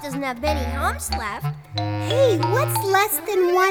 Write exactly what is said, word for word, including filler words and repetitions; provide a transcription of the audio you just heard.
doesn't have many humps left. Hey, what's less than one